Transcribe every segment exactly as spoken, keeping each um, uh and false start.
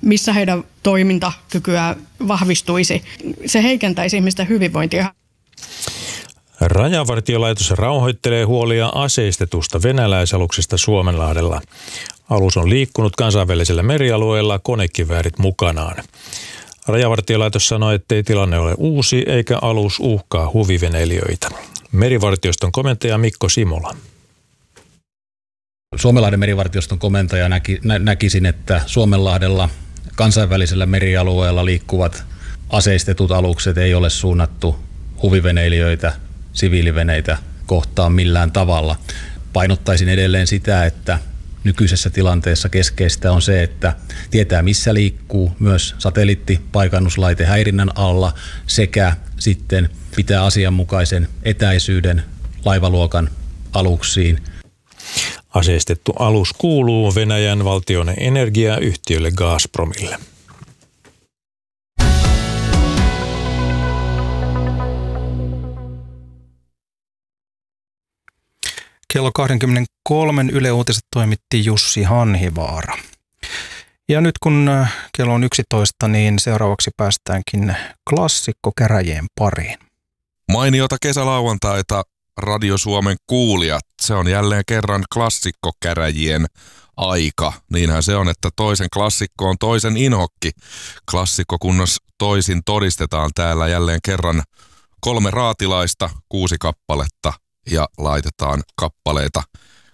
missä heidän toimintakykyä vahvistuisi. Se heikentäisi ihmisten hyvinvointia. Rajavartiolaitos rauhoittelee huolia aseistetusta venäläisaluksesta Suomenlahdella. Alus on liikkunut kansainvälisellä merialueella konekiväärit mukanaan. Rajavartiolaitos sanoi, ettei tilanne ole uusi eikä alus uhkaa huviveneilijöitä. Merivartioston komentaja Mikko Simola. Suomenlahden merivartioston komentaja näki, nä, näkisin, että Suomenlahdella kansainvälisellä merialueella liikkuvat aseistetut alukset ei ole suunnattu huviveneilijöitä, siviiliveneitä kohtaan millään tavalla. Painottaisin edelleen sitä, että nykyisessä tilanteessa keskeistä on se, että tietää missä liikkuu, myös satelliittipaikannuslaite häirinnän alla sekä sitten pitää asianmukaisen etäisyyden laivaluokan aluksiin. Aseistettu alus kuuluu Venäjän valtion energiayhtiölle Gazpromille. Kello kaksikymmentäkolme Yle Uutiset toimitti Jussi Hanhivaara. Ja nyt kun kello on yksitoista, niin seuraavaksi päästäänkin klassikkokäräjien pariin. Mainiota kesälauantaita Radio Suomen kuulijat. Se on jälleen kerran klassikkokäräjien aika. Niinhän se on, että toisen klassikko on toisen inhokki. Klassikkokunnos toisin todistetaan täällä jälleen kerran kolme raatilaista, kuusi kappaletta ja laitetaan kappaleita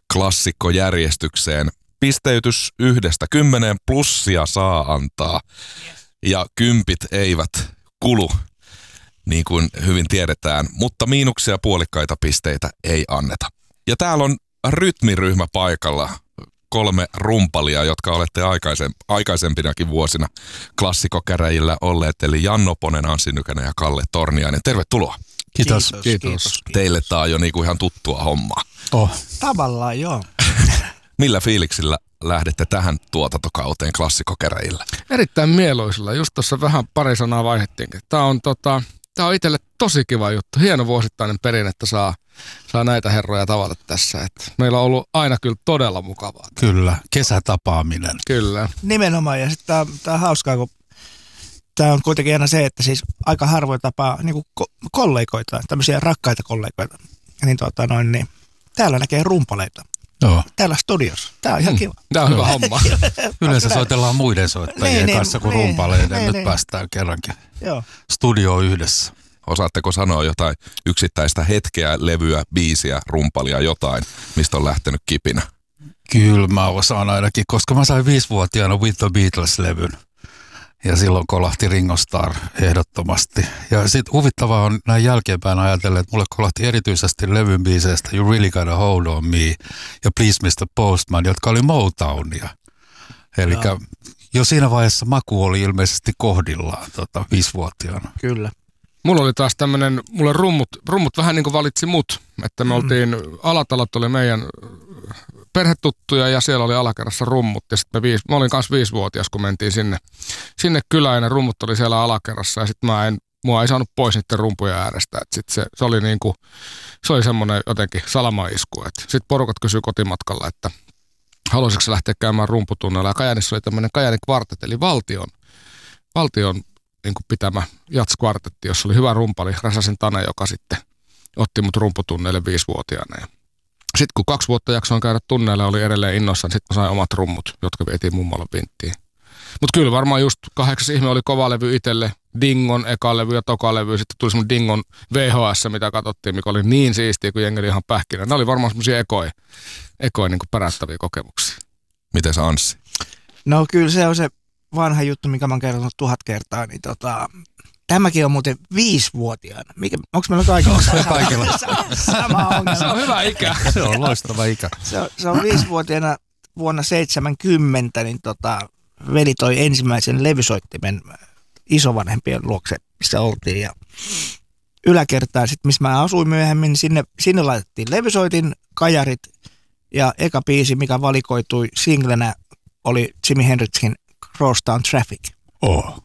klassikkojärjestykseen. Pisteytys yhdestä kymmeneen plussia saa antaa ja kympit eivät kulu, niin kuin hyvin tiedetään, mutta miinuksia puolikkaita pisteitä ei anneta. Ja täällä on rytmiryhmä paikalla, kolme rumpalia, jotka olette aikaisem, aikaisempinakin vuosina klassikokäräjillä olleet, eli Janno Ponen, Anssi Nykänen ja Kalle Torniainen. Tervetuloa. Kiitos. Kiitos. Kiitos. Kiitos. Teille tää on jo niinku ihan tuttua hommaa. Oh. Tavallaan joo. Millä fiiliksillä lähdette tähän tuotantokauteen klassikokäräjillä? Erittäin mieluisilla. Just tuossa vähän pari sanaa vaihdettiinkin. Tämä on, tota, tää on itselle tosi kiva juttu. Hieno vuosittainen perinne, että saa, saa näitä herroja tavata tässä. Et meillä on ollut aina kyllä todella mukavaa. Kyllä, kesätapaaminen. Kyllä. Nimenomaan. Ja sitten tämä on hauskaa, kun tämä on kuitenkin aina se, että siis aika harvoin tapaa niin ko- kollegoita, tämmöisiä rakkaita kollegoita. Niin, tota, noin, niin täällä näkee rumpaleita. Joo. Täällä studiossa. Tämä on ihan kiva. Tämä on hyvä homma. Yleensä soitellaan muiden soittajien niin, kanssa kuin niin, rumpaleiden. niin, Nyt niin. päästään kerrankin Joo. studioon yhdessä. Osaatteko sanoa jotain yksittäistä hetkeä, levyä, biisiä, rumpalia, jotain, mistä on lähtenyt kipinä? Kyllä mä osaan ainakin, koska mä sain viisivuotiaana With the Beatles-levyn. Ja silloin kolahti Ringo Starr ehdottomasti. Ja sitten huvittavaa on näin jälkeenpäin ajatella, että mulle kolahti erityisesti levyn biiseistä You Really Gotta Hold On Me ja Please mister Postman, jotka oli Motownia. Eli jo siinä vaiheessa maku oli ilmeisesti kohdillaan tota, viisivuotiaana. Kyllä. Mulla oli taas tämmönen, mulle rummut, rummut vähän niin kuin valitsi mut, että me oltiin, Alatalot oli meidän perhetuttuja ja siellä oli alakerrassa rummut ja sitten viis, mä olin kanssa viisivuotias, kun mentiin sinne, sinne kylään ja ne rummut oli siellä alakerrassa ja sitten mä en, mua ei saanut pois niiden rumpujen äärestä, että sit se, se oli niinku, se oli semmoinen jotenkin salamaisku, että sitten porukat kysyi kotimatkalla, että haluaisitko sä lähteä käymään rumputunnella ja Kajaanissa oli tämmöinen Kajaanin kvartet, eli valtion, valtion niin kuin pitämä jatskvartetti, jossa oli hyvä rumpali, Räsäsen Tane, joka sitten otti mut rumputunneille viisivuotiaana. Sitten kun kaksi vuotta jaksoin käydä tunneilla, oli edelleen innoissaan, sitten sain omat rummut, jotka vietiin mummolle vinttiin. Mutta kyllä varmaan just kahdeksas ihme oli kova levy itselle, Dingon eka levy ja toka levy, sitten tuli semmoinen Dingon V H S, mitä katsottiin, mikä oli niin siistiä, kun jengi oli ihan pähkinä. Nämä oli varmaan semmoisia ekoja, ekoja niin kuin pärättäviä kokemuksia. Miten sä, Anssi? No kyllä se on se vanha juttu, mikä mä oon kertonut tuhat kertaa, niin tota, tämäkin on muuten viisivuotiaana. Mikä, onko meillä kaikilla? Onko meillä kaikilla? Sama ongelma. Se on hyvä ikä. Se on loistava ikä. Se on, se on viisivuotiaana vuonna seitsemänkymmentä, niin tota, veli toi ensimmäisen levysoittimen isovanhempien luokse, missä oltiin. Ja yläkertaan, sit, missä mä asuin myöhemmin, sinne, sinne laitettiin levysoitin, kajarit ja eka biisi, mikä valikoitui singlenä, oli Jimi Hendrixin Crosstown Traffic. Oh.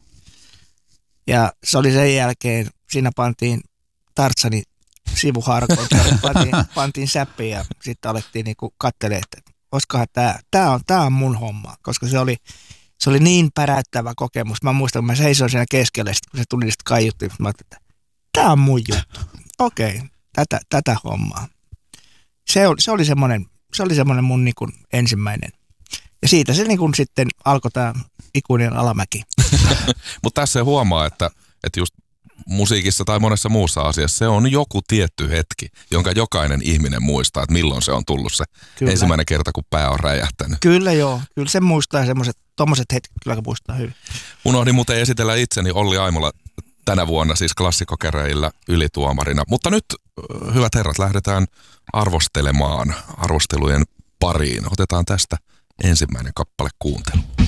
Ja se oli sen jälkeen, siinä pantiin Tartsanin sivuharkoon, pantiin, pantiin säppiin ja sitten alettiin niinku katselemaan, että olisikohan tämä, tämä on, tämä on mun homma, koska se oli se oli niin päräyttävä kokemus. Mä muistan, kun mä seisoin siinä keskellä, sit, kun se tuli sitten kaiuttiin, mä ajattelin, että tää on mun juttu. Okei, okay, tätä, tätä hommaa. Se oli, se oli semmoinen, se oli semmoinen mun niin kuin ensimmäinen. Ja siitä se niin kuin sitten alkoi tämä ikuinen alamäki. Mutta tässä huomaa, että, että just musiikissa tai monessa muussa asiassa se on joku tietty hetki, jonka jokainen ihminen muistaa, että milloin se on tullut se kyllä. ensimmäinen kerta, kun pää on räjähtänyt. Kyllä joo, kyllä se muistaa semmoiset, tommoset hetket kyllä muistaa hyvin. Unohdin muuten esitellä itseni Olli Aimola tänä vuonna siis klassikkokäräjillä ylituomarina. Mutta nyt, hyvät herrat, lähdetään arvostelemaan arvostelujen pariin. Otetaan tästä ensimmäinen kappale kuuntelu.